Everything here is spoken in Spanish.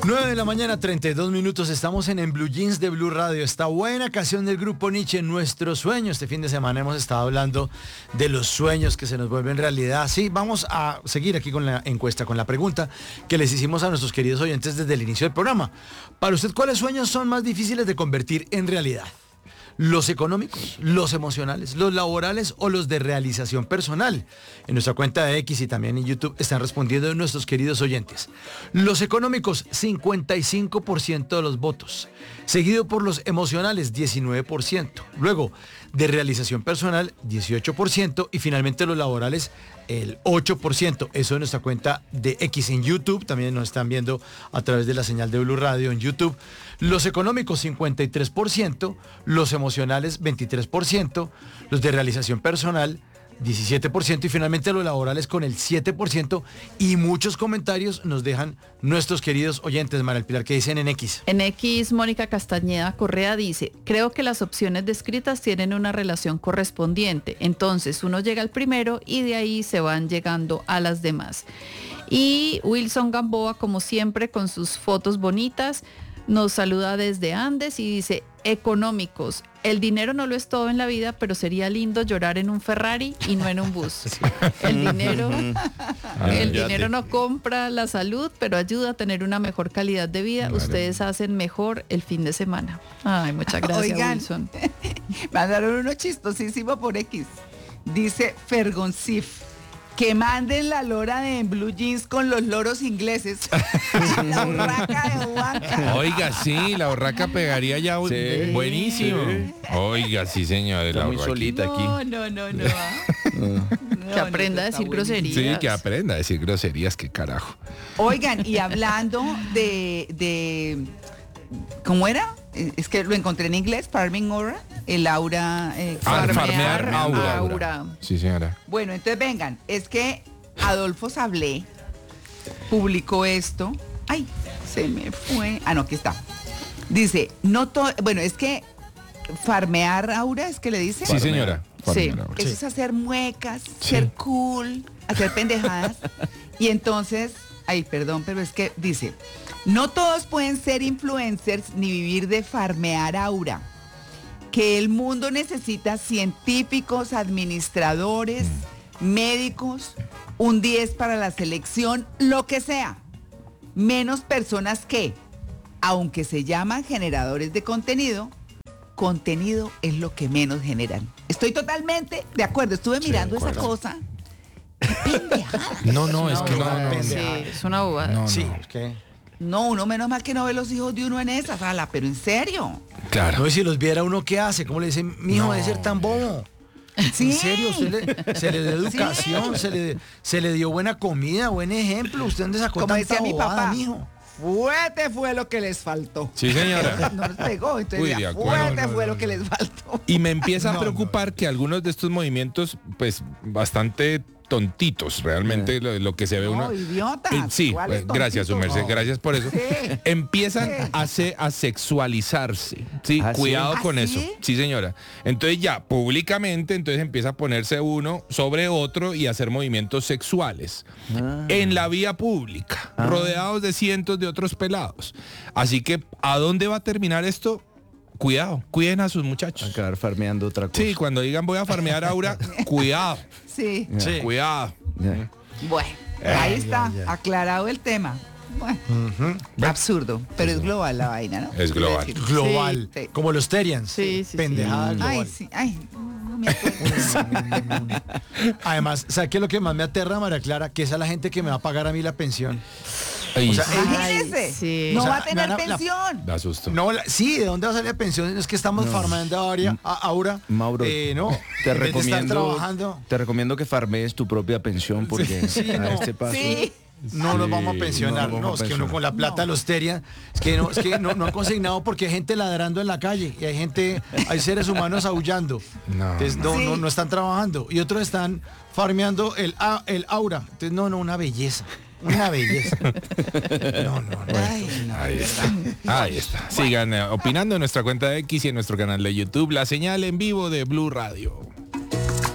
9 de la mañana, 32 minutos. Estamos en Blue Jeans de Blue Radio. Esta buena canción del grupo Nietzsche, Nuestros Sueños. Este fin de semana hemos estado hablando de los sueños que se nos vuelven realidad. Sí, vamos a seguir aquí con la encuesta, con la pregunta que les hicimos a nuestros queridos oyentes desde el inicio del programa. Para usted, ¿cuáles sueños son más difíciles de convertir en realidad? ¿Los económicos, los emocionales, los laborales o los de realización personal? En nuestra cuenta de X y también en YouTube están respondiendo nuestros queridos oyentes. Los económicos, 55% de los votos. Seguido por los emocionales, 19%. Luego, de realización personal, 18%. Y finalmente los laborales, el 8%. Eso en nuestra cuenta de X en YouTube. También nos están viendo a través de la señal de Blue Radio en YouTube. Los económicos, 53%. Los emocionales, 23%. Los de realización personal, 17%. Y finalmente los laborales con el 7%. Y muchos comentarios nos dejan nuestros queridos oyentes, María Pilar, que dicen en X. En X, Mónica Castañeda Correa dice: creo que las opciones descritas tienen una relación correspondiente. Entonces uno llega al primero y de ahí se van llegando a las demás. Y Wilson Gamboa, como siempre, con sus fotos bonitas, nos saluda desde Andes y dice: económicos. El dinero no lo es todo en la vida, pero sería lindo llorar en un Ferrari y no en un bus. El dinero no compra la salud, pero ayuda a tener una mejor calidad de vida. Claro. Ustedes hacen mejor el fin de semana. Ay, muchas gracias. Oigan, Wilson. Mandaron uno chistosísimo por X. Dice Fergoncif: que manden la lora de en Blue Jeans con los loros ingleses. La urraca de Juanca. Oiga, sí, la urraca pegaría ya buenísimo. Sí. Oiga, sí, señor. De la muy solita aquí. No. Que aprenda a decir groserías. Sí, que aprenda a decir groserías, qué carajo. Oigan, y hablando de ¿cómo era? Es que lo encontré en inglés, Farming Aura, el aura. Farmear aura. Sí, señora. Bueno, entonces vengan, es que Adolfo Sablé publicó esto. Ay, se me fue. Ah, no, aquí está. Dice, bueno, es que farmear aura, ¿es que le dice? Sí, señora. Sí. Eso es hacer muecas, ser cool, hacer pendejadas. Y entonces, ay, perdón, pero es que dice: no todos pueden ser influencers ni vivir de farmear aura. Que el mundo necesita científicos, administradores, médicos, un 10 para la selección, lo que sea. Menos personas que, aunque se llaman generadores de contenido es lo que menos generan. Estoy totalmente de acuerdo. Estuve mirando esa cosa. ¡Qué pendejada! No, es que no. Sí, es una bobada. No, sí, es que... No, uno menos mal que no ve los hijos de uno en esa sala, pero en serio. Claro. No, y si los viera uno, ¿qué hace? ¿Cómo le dicen? Mi hijo debe ser tan bobo. Sí. En serio, se le dio educación, sí. se le dio buena comida, buen ejemplo. ¿Usted dónde sacó como tanta decía mi bobada, papá, mijo? Fuerte fue lo que les faltó. Sí, señora. No les pegó, entonces fuerte fue lo que les faltó. Y me empieza a preocupar que algunos de estos movimientos, pues, bastante tontitos, realmente lo que se ve uno. Idiotas. Sí, gracias, su merced, gracias por eso. Sí. Empiezan a sexualizarse. Sí, cuidado con eso. Sí, señora. Entonces ya, públicamente, entonces empieza a ponerse uno sobre otro y hacer movimientos sexuales. En la vía pública, rodeados de cientos de otros pelados. Así que, ¿a dónde va a terminar esto? Cuidado, cuiden a sus muchachos. A quedar farmeando otra cosa. Sí, cuando digan voy a farmear aura, cuidado. Sí. Cuidado. Bueno, ahí está, aclarado el tema. Bueno, absurdo, pero es global la vaina, ¿no? Es global. Global. Sí. Como los Terians. Sí. Pendejada global. Ay, sí, ay, no me acuerdo. Además, ¿sabe qué es lo que más me aterra, María Clara? Que esa es la gente que me va a pagar a mí la pensión. Ay, O sea, Imagínese, sí. no O sea, va a tener la- pensión. da susto. No, sí, ¿de dónde va a salir la pensión? Es que estamos farmando ahora. Mauro, No, te en vez de estar recomiendo, trabajando. te recomiendo que farmees tu propia pensión porque Sí, a no. este paso. Sí. No nos vamos a pensionar, no nos no, vamos a es que uno pensionar. con la plata de los Terian, es que no han consignado porque hay gente ladrando en la calle y hay seres humanos aullando. Entonces no están trabajando y otros están farmeando el aura. Entonces una belleza. Una belleza. No. Ahí está. Sigan opinando en nuestra cuenta de X y en nuestro canal de YouTube, La Señal en Vivo de Blue Radio.